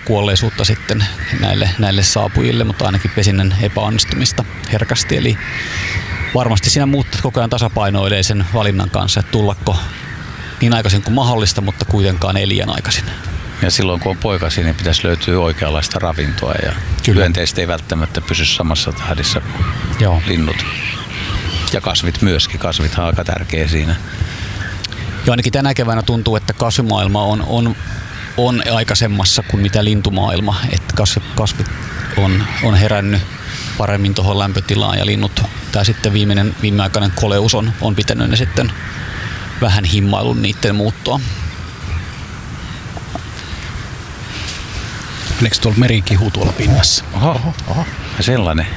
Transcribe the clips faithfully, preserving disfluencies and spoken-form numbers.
kuolleisuutta sitten näille, näille saapujille, mutta ainakin pesinnän epäonnistumista herkästi. Eli varmasti siinä muuttat koko ajan tasapainoilee sen valinnan kanssa, että tullako niin aikaisin kuin mahdollista, mutta kuitenkaan ei liian aikaisin. Ja silloin kun on poikasi, niin pitäisi löytyä oikeanlaista ravintoa ja Kyllä. hyönteiset ei välttämättä pysy samassa tahdissa kuin Joo. linnut. Ja kasvit myöskin, kasvithan on aika tärkeä siinä. Ja ainakin tänä keväänä tuntuu, että kasvimaailma on, on, on aikaisemmassa kuin mitä lintumaailma. Että kasvit, kasvit on, on herännyt paremmin tuohon lämpötilaan ja linnut, tämä sitten viimeinen, viimeaikainen koleus on, on pitänyt ne sitten vähän himmailun niiden muuttoa. Meneekö tuolla merikihu tuolla pinnassa? Oho, oho. Ja sellainen.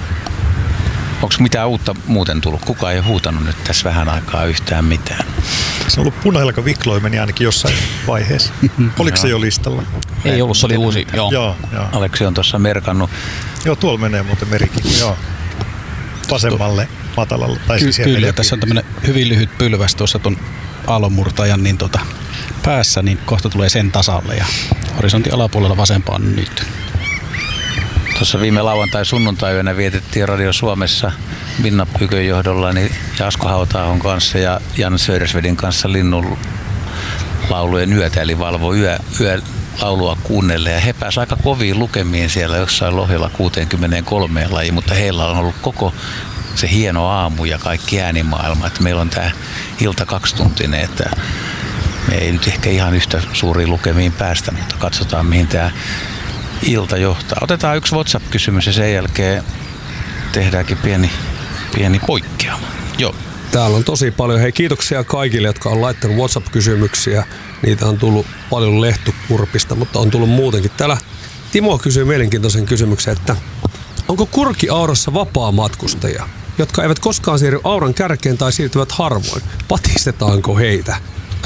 Onko mitään uutta muuten tullut? Kukaan ei ole huutanut nyt tässä vähän aikaa yhtään mitään. Se on ollut punajalka vikloimeni ainakin jossain vaiheessa. Oliko se jo listalla? Ei ollut, se oli uusi. Joo. Joo, joo. Aleksi on tuossa merkannut. Joo, tuolla menee muuten merikihu. Joo. Vasemmalle matalalle. Tai Ky- siis kyllä, tässä on tämmöinen hyvin lyhyt pylväs tuossa tuon aallonmurtajan niin tota, päässä, niin kohta tulee sen tasalle ja horisontin alapuolella vasempaan nyt. Tuossa viime lauantai sunnuntai-yönä vietettiin Radio Suomessa Minna Pykön johdolla niin Asko Hauta-ahon kanssa ja Jan Södersvedin kanssa linnun laulujen yötä, eli valvo yö, yö laulua kuunnelle. Ja he pääsivät aika koviin lukemiin siellä jossain Lohjalla kuusikymmentäkolme lajiin, mutta heillä on ollut koko se hieno aamu ja kaikki äänimaailma. Että meillä on tämä ilta kaksituntinen, että me ei nyt ehkä ihan yhtä suuriin lukemiin päästä, mutta katsotaan mihin tämä ilta johtaa. Otetaan yksi WhatsApp-kysymys ja sen jälkeen tehdäänkin pieni, pieni poikkeama. Joo. Täällä on tosi paljon. Hei, kiitoksia kaikille, jotka on laittanut WhatsApp-kysymyksiä. Niitä on tullut paljon Lehtukurpista, mutta on tullut muutenkin. Täällä Timo kysyy mielenkiintoisen kysymyksen, että onko kurkiaurassa vapaa-matkustajia, jotka eivät koskaan siirry auran kärkeen tai siirtyvät harvoin? Patistetaanko heitä?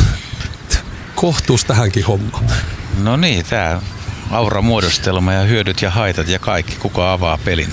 Kohtuus tähänkin hommaan. No niin, tämä auramuodostelma ja hyödyt ja haitat ja kaikki. Kuka avaa pelin?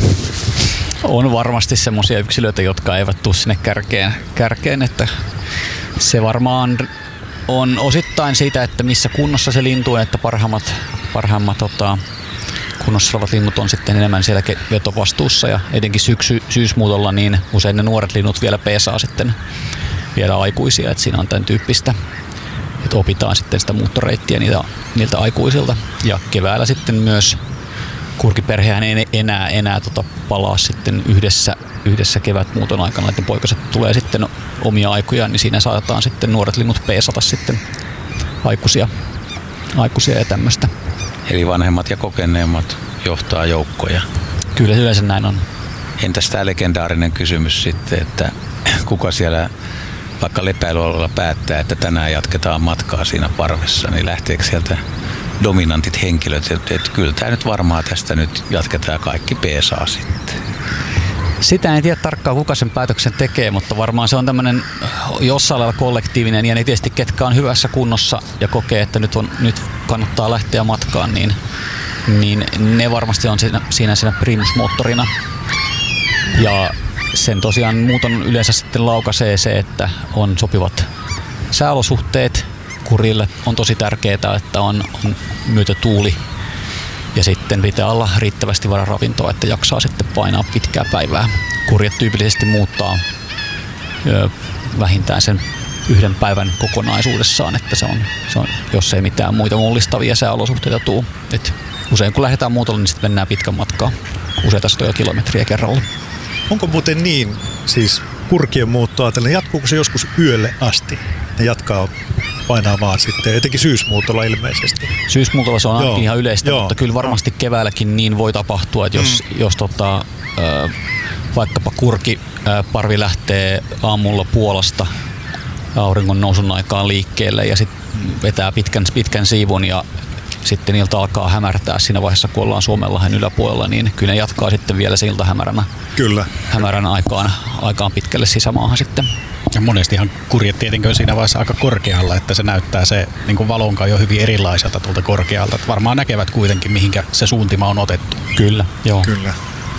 On varmasti semmoisia yksilöitä, jotka eivät tule sinne kärkeen, kärkeen, että se varmaan on osittain siitä, että missä kunnossa se lintu on, että parhaimmat, parhaimmat tota, kunnossa olevat linnut on sitten enemmän siellä vetovastuussa ja etenkin syksy, syysmuutolla niin usein ne nuoret linnut vielä peesaa sitten vielä aikuisia, että siinä on tämän tyyppistä, että opitaan sitten sitä muuttoreittiä niiltä, niiltä aikuisilta ja keväällä sitten myös kurkiperhehän ei enää, enää tota palaa sitten yhdessä, yhdessä kevätmuuton aikana, että poikaset tulee sitten omia aikujaan, niin siinä saatetaan sitten nuoret linnut peesata sitten aikuisia, aikuisia ja tämmöistä. Eli vanhemmat ja kokeneemmat johtaa joukkoja. Kyllä yleensä näin on. Entäs tämä legendaarinen kysymys sitten, että kuka siellä vaikka lepäilyalalla päättää, että tänään jatketaan matkaa siinä parvessa, niin lähteekö sieltä dominantit henkilöt, että, että kyllä tämä nyt varmaan tästä nyt jatketaan kaikki peesaa sitten. Sitä en tiedä tarkkaan kuka sen päätöksen tekee, mutta varmaan se on tämmöinen jossain lailla kollektiivinen ja ne tietysti ketkä on hyvässä kunnossa ja kokee, että nyt, on, nyt kannattaa lähteä matkaan, niin, niin ne varmasti on siinä, siinä, siinä primusmoottorina. Ja sen tosiaan muuton yleensä sitten laukaisee se, että on sopivat sääolosuhteet. Kurille on tosi tärkeää, että on, on myötätuuli ja sitten pitää olla riittävästi vararavintoa, että jaksaa sitten painaa pitkää päivää. Kurjet tyypillisesti muuttaa ö, vähintään sen yhden päivän kokonaisuudessaan, että se on, se on, jos ei mitään muita mullistavia sääolosuhteita tule. Et usein kun lähdetään muutolle, niin sitten mennään pitkän matkaa, useita satoja kilometriä kerralla. Onko muuten niin, siis kurkien muuttoa ajatellen, jatkuuko se joskus yölle asti? Ne jatkaa painaa vaan sitten, etenkin syysmuutolla ilmeisesti. Syysmuutolla se on ainakin ihan yleistä, Joo. mutta kyllä varmasti keväälläkin niin voi tapahtua, että jos, mm. jos tota, äh, vaikkapa kurkiparvi äh, lähtee aamulla Puolasta auringon nousun aikaan liikkeelle ja sitten vetää pitkän, pitkän siivun ja sitten ilta alkaa hämärtää siinä vaiheessa, kun ollaan Suomenlahden yläpuolella, niin kyllä ne jatkaa sitten vielä se iltahämäränä Kyllä. hämärän aikaan, aikaan pitkälle sisämaahan sitten. Ja monestihan kurjet tietenkin on siinä vaiheessa aika korkealla, että se näyttää se niin valonkaan jo hyvin erilaiselta tuolta korkealta. Että varmaan näkevät kuitenkin, mihinkä se suuntima on otettu. Kyllä, joo. Kyllä.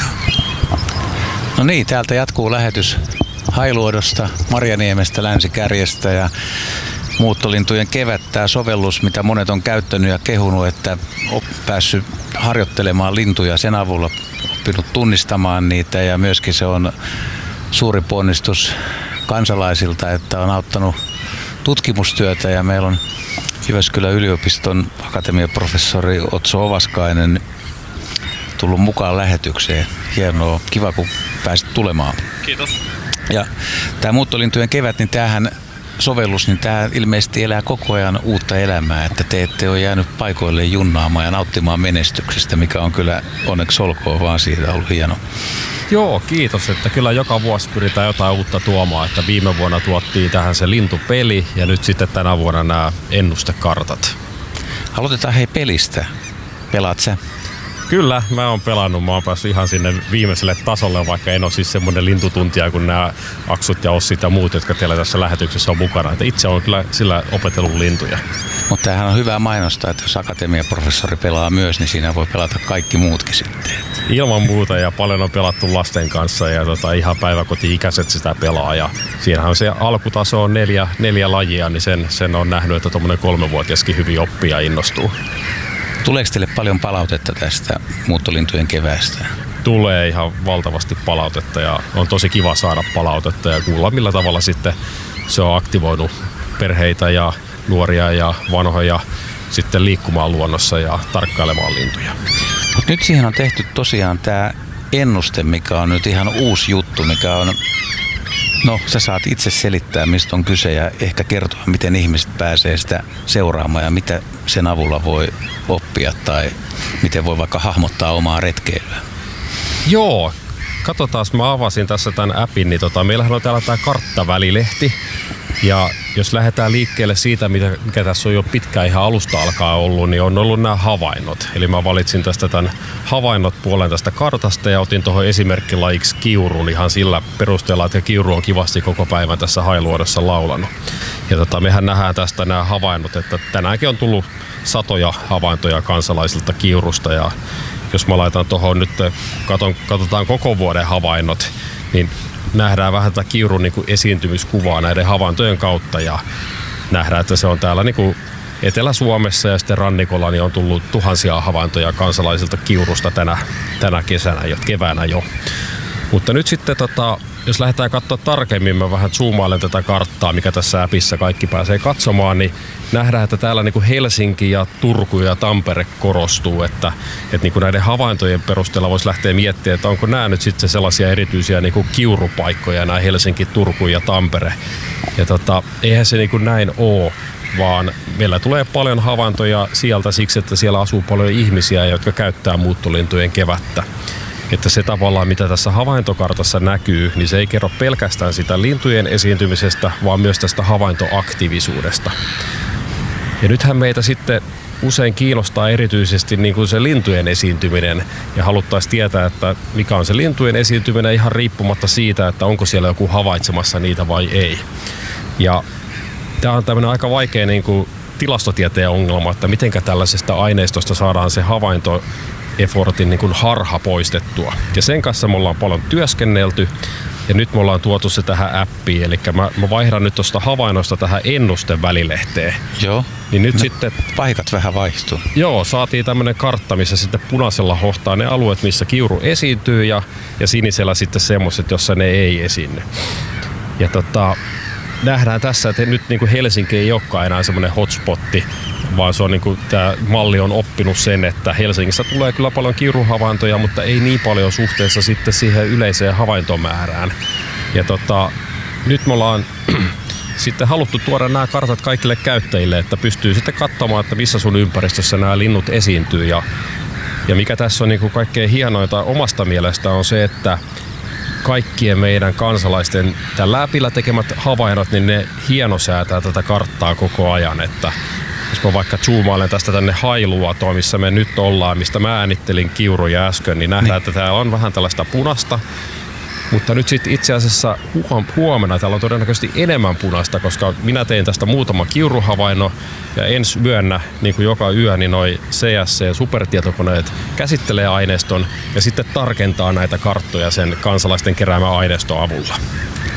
No niin, täältä jatkuu lähetys Hailuodosta, Marjaniemestä, Länsikärjestä ja Muuttolintujen kevät, tämä sovellus, mitä monet on käyttänyt ja kehunut, että on päässyt harjoittelemaan lintuja sen avulla, oppinut tunnistamaan niitä ja myöskin se on suuri ponnistus kansalaisilta, että on auttanut tutkimustyötä ja meillä on Jyväskylän yliopiston akatemiaprofessori Otso Ovaskainen tullut mukaan lähetykseen. Hienoa, kiva kun pääsit tulemaan. Kiitos. Ja tämä muuttolintujen kevät, niin tämähän sovellus, niin tämä ilmeisesti elää koko ajan uutta elämää, että te ette ole jäänyt paikoille junnaamaan ja nauttimaan menestyksestä, mikä on kyllä onneksi olkoon vaan siitä ollut hieno. Joo, kiitos, että kyllä joka vuosi pyritään jotain uutta tuomaan, että viime vuonna tuottiin tähän se lintupeli ja nyt sitten tänä vuonna nämä ennustekartat. Aloitetaan hei pelistä. Pelaat sä? Kyllä, mä oon pelannut. Mä oon päässyt ihan sinne viimeiselle tasolle, vaikka en ole siis semmoinen lintutuntija kuin nämä Aksut ja Ossit ja muut, jotka teillä tässä lähetyksessä on mukana. Että itse on kyllä sillä opetellut lintuja. Mutta tämähän on hyvä mainostaa, että jos akatemiaprofessori pelaa myös, niin siinä voi pelata kaikki muutkin sitten. Ilman muuta ja paljon on pelattu lasten kanssa ja tota, ihan päiväkoti-ikäiset sitä pelaa. Ja siinähän se alkutaso on neljä, neljä lajia, niin sen, sen on nähnyt, että tuommoinen kolmevuotiaskin hyvin oppii ja innostuu. Tuleeko teille paljon palautetta tästä muuttolintujen keväästä? Tulee ihan valtavasti palautetta ja on tosi kiva saada palautetta ja kuulla millä tavalla sitten se on aktivoinut perheitä ja nuoria ja vanhoja sitten liikkumaan luonnossa ja tarkkailemaan lintuja. Mut nyt siihen on tehty tosiaan tämä ennuste, mikä on nyt ihan uusi juttu, mikä on, no sä saat itse selittää mistä on kyse ja ehkä kertoa miten ihmiset pääsee sitä seuraamaan ja mitä sen avulla voi oppia tai miten voi vaikka hahmottaa omaa retkeilyä. Joo, katsotaan, mä avasin tässä tämän appin, niin tota, meillähän on täällä tämä karttavälilehti. Ja jos lähdetään liikkeelle siitä, mikä, mikä tässä on jo pitkään ihan alusta alkaa ollut, niin on ollut nämä havainnot. Eli mä valitsin tästä tämän havainnot puolen tästä kartasta ja otin tuohon esimerkkilajiksi kiurun ihan sillä perusteella, että kiuru on kivasti koko päivän tässä hailuodossa laulanut. Ja tota, mehän nähdään tästä nämä havainnot, että tänäänkin on tullut satoja havaintoja kansalaisilta kiurusta ja jos mä laitan tuohon nyt, katon, katsotaan koko vuoden havainnot, niin nähdään vähän tätä kiurun niin kuin esiintymiskuvaa näiden havaintojen kautta ja nähdään, että se on täällä niin kuin Etelä-Suomessa ja sitten rannikolla niin on tullut tuhansia havaintoja kansalaisilta kiurusta tänä, tänä kesänä ja keväänä jo. Mutta nyt sitten, tota, jos lähdetään katsoa tarkemmin, mä vähän zoomailen tätä karttaa, mikä tässä appissa kaikki pääsee katsomaan, niin nähdään, että täällä niin kuin Helsinki ja Turku ja Tampere korostuu, että, että niin kuin näiden havaintojen perusteella voisi lähteä miettimään, että onko nämä nyt sitten sellaisia erityisiä niin kuin kiurupaikkoja, nämä Helsinki, Turku ja Tampere. Ja tota, eihän se niin kuin näin ole, vaan meillä tulee paljon havaintoja sieltä siksi, että siellä asuu paljon ihmisiä, jotka käyttää muuttolintujen kevättä. Että se tavallaan, mitä tässä havaintokartassa näkyy, niin se ei kerro pelkästään sitä lintujen esiintymisestä, vaan myös tästä havaintoaktiivisuudesta. Ja nythän meitä sitten usein kiinnostaa erityisesti niin kuin se lintujen esiintyminen ja haluttaisiin tietää, että mikä on se lintujen esiintyminen ihan riippumatta siitä, että onko siellä joku havaitsemassa niitä vai ei. Ja tämä on tämmöinen aika vaikea niin kuin tilastotieteen ongelma, että mitenkä tällaisesta aineistosta saadaan se havainto effortin niin kuin harha poistettua. Ja sen kanssa me ollaan paljon työskennelty ja nyt me ollaan tuotu se tähän appiin. Eli mä, mä vaihdan nyt tuosta havainnosta tähän ennustevälilehteen. Joo. Niin nyt no, sitten paikat vähän vaihtuu. Joo, saatiin tämmönen kartta, missä sitten punaisella hohtaa ne alueet, missä kiuru esiintyy ja, ja sinisellä sitten semmoiset, jossa ne ei esiinny. Ja tota, nähdään tässä, että nyt niin kuin Helsinki ei olekaan enää semmoinen hotspotti, vaan se on niin kuin, tämä malli on oppinut sen, että Helsingissä tulee kyllä paljon kiuruhavaintoja, mutta ei niin paljon suhteessa sitten siihen yleiseen havaintomäärään. Ja tota, nyt me ollaan sitten haluttu tuoda nämä kartat kaikille käyttäjille, että pystyy sitten katsomaan, että missä sun ympäristössä nämä linnut esiintyy. Ja, ja mikä tässä on niin kuin kaikkein hienointa omasta mielestä on se, että kaikkien meidän kansalaisten tämän läpillä tekemät havainnot, niin ne hienosäätää tätä karttaa koko ajan. Että jos mä vaikka zoomailen tästä tänne Hailuotoon, missä me nyt ollaan, mistä mä äänittelin kiuruja äsken, niin nähdään, niin. että täällä on vähän tällaista punasta. Mutta nyt sitten itse asiassa huomenna täällä on todennäköisesti enemmän punaista, koska minä tein tästä muutama kiuruhavainno ja ensi yönä, niin kuin joka yö, niin noi C S C-supertietokoneet käsittelee aineiston ja sitten tarkentaa näitä karttoja sen kansalaisten keräämän aineiston avulla.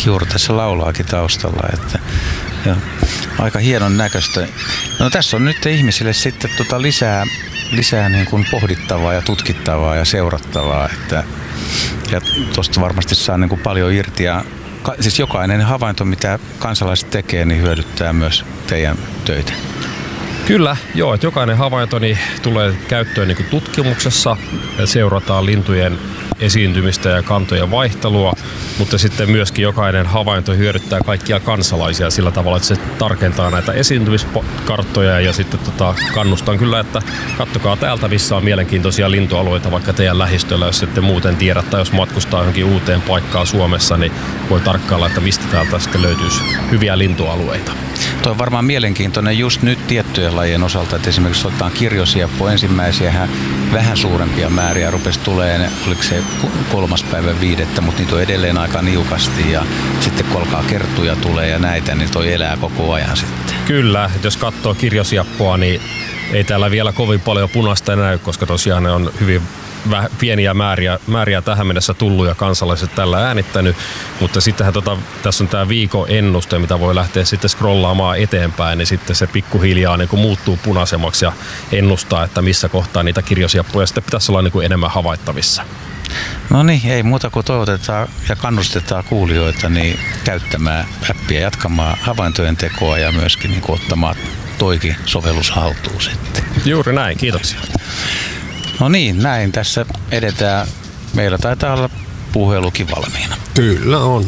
Kiuru tässä laulaakin taustalla, että ja aika hienon näköistä. No tässä on nyt ihmisille sitten tota lisää, lisää niin kuin pohdittavaa ja tutkittavaa ja seurattavaa, että ja tuosta varmasti saa niin kuin paljon irti ja siis jokainen havainto, mitä kansalaiset tekee, niin hyödyttää myös teidän töitä. Kyllä, joo, että jokainen havainto niin tulee käyttöön niin kuin tutkimuksessa, seurataan lintujen esiintymistä ja kantojen vaihtelua, mutta sitten myöskin jokainen havainto hyödyttää kaikkia kansalaisia sillä tavalla, että se tarkentaa näitä esiintymiskarttoja ja sitten tota, kannustan kyllä, että katsokaa täältä, missä on mielenkiintoisia lintualueita vaikka teidän lähistöllä, jos ette muuten tiedä tai jos matkustaa johonkin uuteen paikkaan Suomessa, niin voi tarkkailla, että mistä täältä sitten löytyisi hyviä lintualueita. Tuo on varmaan mielenkiintoinen just nyt tiettyjen lajien osalta, että esimerkiksi otetaan kirjosieppo ensimmäisiä vähän suurempia määriä rupesi tulemaan, oliko se kolmas päivä viidettä, mutta niitä on edelleen aika niukasti ja sitten kun alkaa kertuja tulee ja näitä, niin toi elää koko ajan sitten. Kyllä, jos katsoo kirjosieppoa, niin ei täällä vielä kovin paljon punaista näy, koska tosiaan ne on hyvin väh, pieniä määriä, määriä tähän mennessä tullut ja kansalaiset tällä äänittänyt, mutta sittenhän tota, tässä on tämä viikon ennuste, mitä voi lähteä sitten scrollaamaan eteenpäin, niin sitten se pikkuhiljaa niin kuin muuttuu punaisemmaksi ja ennustaa, että missä kohtaa niitä kirjosieppoja sitten pitäisi olla niin kuin enemmän havaittavissa. No niin, ei muuta kuin toivotetaan ja kannustetaan kuulijoita niin käyttämään appia, jatkamaan havaintojen tekoa ja myöskin niin kuin ottamaan toikin sovellus haltuun sitten. Juuri näin, kiitoksia. No niin, näin tässä edetään. Meillä taitaa olla puhelukin valmiina. Kyllä on.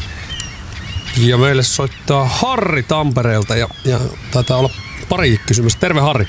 Ja meille soittaa Harri Tampereelta ja, ja taitaa olla pari kysymystä. Terve Harri.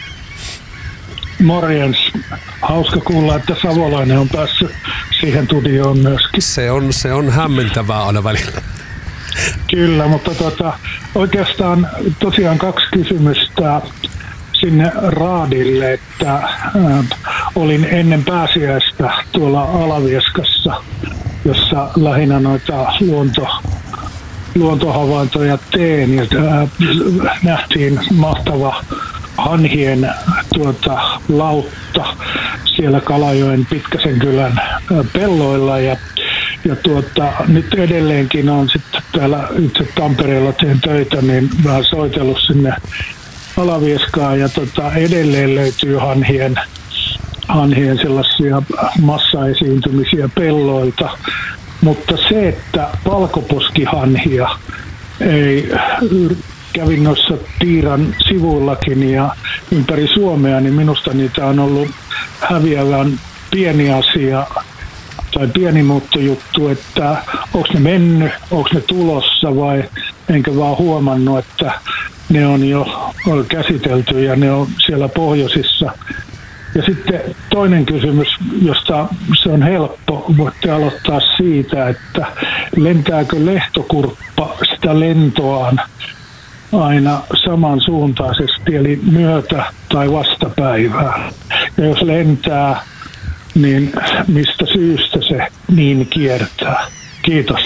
Morjens. Hauska kuulla, että savolainen on päässyt siihen studioon myöskin. Se on, se on hämmentävää aina välillä. Kyllä, mutta tota, oikeastaan tosiaan kaksi kysymystä sinne raadille, että äh, olin ennen pääsiäistä tuolla Alavieskassa, jossa lähinnä noita luonto, luontohavaintoja teen ja äh, nähtiin mahtava hanhien tuota, lautta siellä Kalajoen Pitkäsenkylän äh, pelloilla ja Ja tuota, nyt edelleenkin on sitten täällä itse Tampereella teen töitä, niin vähän soitellut sinne Alavieskaan ja tota, edelleen löytyy hanhien, hanhien sellaisia massaesiintymisiä pelloilta. Mutta se, että valkoposkihanhia ei kävin noissa Tiiran sivuillakin ja ympäri Suomea, niin minusta niitä on ollut häviävän pieni asia tai pieni muuttujuttu, että onko ne mennyt, onko ne tulossa vai enkä vaan huomannut, että ne on jo käsitelty ja ne on siellä pohjoisissa. Ja sitten toinen kysymys, josta se on helppo, voitte aloittaa siitä, että lentääkö lehtokurppa sitä lentoaan aina samansuuntaisesti, eli myötä- tai vastapäivää. Ja jos lentää, niin mistä syystä se niin kiertää? Kiitos.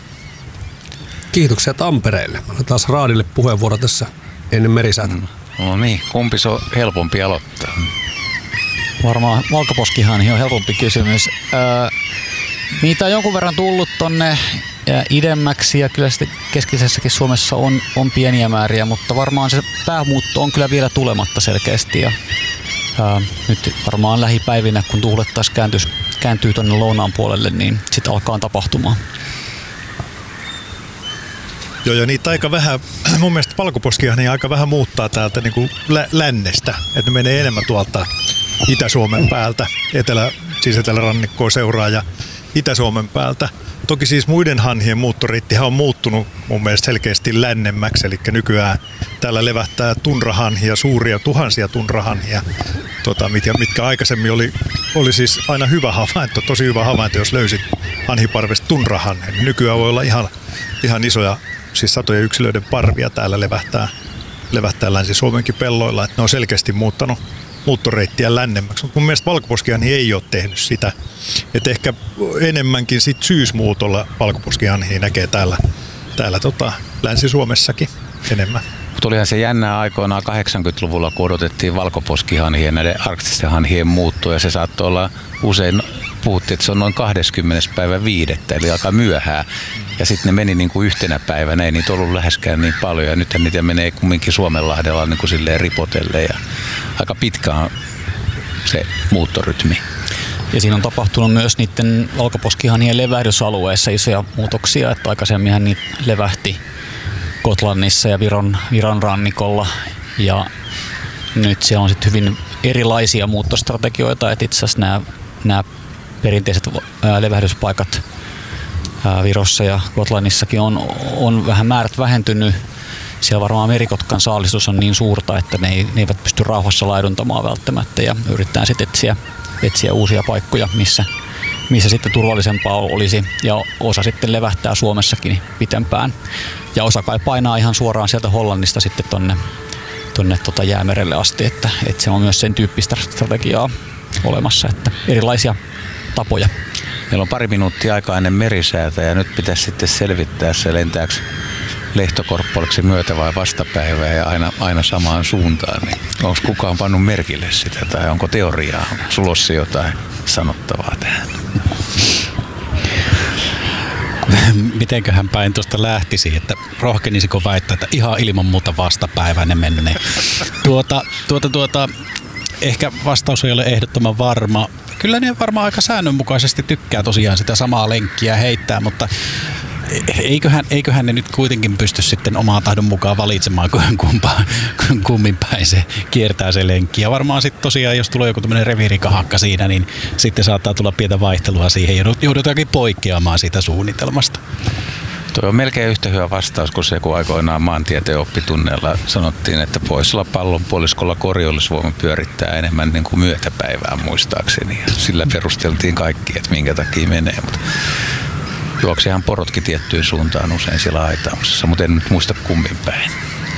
Kiitoksia Tampereelle. Mä taas Raadille puheenvuoro tässä ennen merisäätä. No niin, kumpi se on helpompi aloittaa? Varmaan valkoposkihanhi on helpompi kysymys. Öö, niitä on jonkun verran tullut tonne idemmäksi ja kyllä sitten keskisessäkin Suomessa on, on pieniä määriä, mutta varmaan se päämuutto on kyllä vielä tulematta selkeästi. Ja, ää, nyt varmaan lähipäivinä, kun tuulet taas kääntyy, kääntyy tuonne lounaan puolelle, niin sitten alkaa tapahtumaan. Joo, ja niitä aika vähän, mun mielestä valkoposkihanhi aika vähän muuttaa täältä niin kuin lä- lännestä, että ne menee enemmän tuolta Itä-Suomen päältä, etelä, siis etelärannikkoa seuraa ja Itä-Suomen päältä. Toki siis muiden hanhien muuttoreittihän on muuttunut mun mielestä selkeästi lännemmäksi, eli nykyään täällä levähtää tunrahanhia, suuria tuhansia tunrahanhia, tota, mitkä, mitkä aikaisemmin oli, oli siis aina hyvä havainto, tosi hyvä havainto, jos löysit hanhiparvesta tunrahanhen. Nykyään voi olla ihan, ihan isoja, siis satojen yksilöiden parvia täällä levähtää, levähtää Länsi-Suomenkin pelloilla, että ne on selkeästi muuttanut muuttoreittiä lännemmäksi. Mutta mun mielestä valkoposkihanhi ei ole tehnyt sitä. Et ehkä enemmänkin sit syysmuutolla valkoposkihanhia näkee täällä, täällä tota, Länsi-Suomessakin enemmän. Mutta olihan se jännää aikoinaan kahdeksankymmentäluvulla, kun odotettiin valkoposkihanhien näiden arktisten hanhien muuttoa, ja se saattoi olla usein puhuttiin, että se on noin kahdeskymmenes päivä viidettä, eli aika myöhään. Ja sitten ne meni niin kuin yhtenä päivänä, ei niitä ollut läheskään niin paljon. Ja nythän niitä menee kumminkin Suomenlahdella niin kuin silleen ripotelle ja aika pitkä on se muuttorytmi. Ja siinä on tapahtunut myös niiden valkoposkihanhien levähdysalueessa isoja muutoksia, että aikaisemminhan niitä levähti Gotlannissa ja Viron, Viron rannikolla ja nyt siellä on sitten hyvin erilaisia muuttostrategioita, että itse asiassa nämä, nämä perinteiset levähdyspaikat Virossa ja Gotlannissakin on, on vähän määrät vähentynyt. Siellä varmaan merikotkan saalistus on niin suurta, että ne, ei, ne eivät pysty rauhassa laiduntamaan välttämättä ja yritetään sitten etsiä, etsiä uusia paikkoja, missä, missä sitten turvallisempaa olisi ja osa sitten levähtää Suomessakin pitempään. Ja osa kai painaa ihan suoraan sieltä Hollannista sitten tonne, tonne tota Jäämerelle asti, että, että se on myös sen tyyppistä strategiaa olemassa, että erilaisia tapoja. Meillä on pari minuuttia aikaa ennen merisäätä ja nyt pitäisi sitten selvittää se lentääkö lehtokorppoleksi myötä vai vastapäivää ja aina, aina samaan suuntaan. Niin onko kukaan pannut merkille sitä tai onko teoriaa? Sulossi jotain sanottavaa tähän? Mitenköhän päin tuosta lähtisi, että rohkenisiko väittää, että ihan ilman muuta vastapäiväinen mennyt. Tuota, tuota, tuota, ehkä vastaus ei ole ehdottoman varma. Kyllä ne varmaan aika säännönmukaisesti tykkää tosiaan sitä samaa lenkkiä heittää, mutta eiköhän, eiköhän ne nyt kuitenkin pysty sitten omaan tahdon mukaan valitsemaan, kumpaan, kummin päin se kiertää se lenkki. Ja varmaan sitten tosiaan, jos tulee joku tämmöinen reviirikahakka siinä, niin sitten saattaa tulla pientä vaihtelua siihen ja joudutaankin poikkeamaan siitä suunnitelmasta. Tuo on melkein yhtä hyvä vastaus kuin se, kun aikoinaan maantieteen oppitunneilla sanottiin, että poisella pallonpuoliskolla Coriolisvoima pyörittää enemmän niin kuin myötäpäivää muistaakseni. Ja sillä perusteltiin kaikki, että minkä takia menee. Mutta juoksehan porotkin tiettyyn suuntaan usein siellä aitauksessa, mutta en nyt muista kummin päin.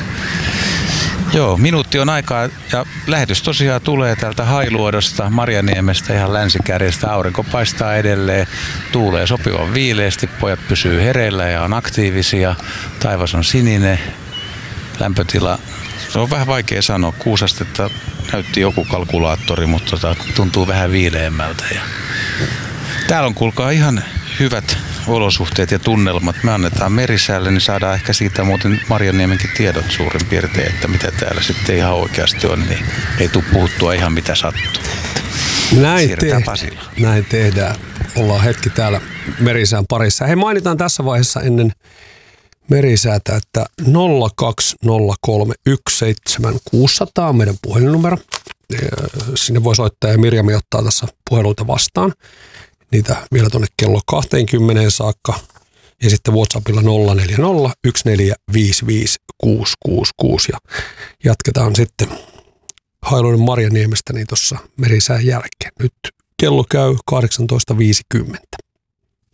Joo, minuutti on aikaa ja lähetys tosiaan tulee täältä Hailuodosta, Marjaniemestä ihan länsikärjestä. Aurinko paistaa edelleen, tuulee sopivan viileästi, pojat pysyy hereillä ja on aktiivisia. Taivas on sininen, lämpötila, se on vähän vaikea sanoa, kuusi astetta näytti joku kalkulaattori, mutta tota, tuntuu vähän viileämmältä. Ja täällä on kuulkaa ihan hyvät olosuhteet ja tunnelmat. Me annetaan merisäälle, niin saadaan ehkä siitä muuten Marjaniemenkin tiedot suurin piirtein, että mitä täällä sitten ihan oikeasti on, niin ei tule puhuttua ihan mitä sattuu. Näin, te- näin tehdään. Ollaan hetki täällä merisään parissa. Hei, mainitaan tässä vaiheessa ennen merisäätä, että nolla kaksi nolla kolme yksi seitsemän kuusi nolla nolla on meidän puhelinnumero. Sinne voi soittaa ja Mirjami ottaa tässä puheluita vastaan. Niitä vielä tuonne kello kaksikymmentä saakka. Ja sitten WhatsAppilla nolla neljä nolla yksi neljä viisi viisi kuusi kuusi kuusi. Ja jatketaan sitten Hailuodon Marjaniemestä niin tuossa merisään jälkeen. Nyt kello käy kahdeksantoista viisikymmentä.